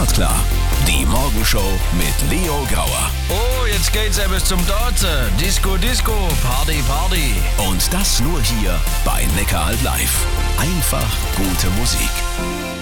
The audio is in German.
Startklar. Die Morgenshow mit Leo Grauer. Oh, jetzt geht's ja bis zum Dazen. Disco, Disco, Party, Party. Und das nur hier bei Neckar Live. Einfach gute Musik.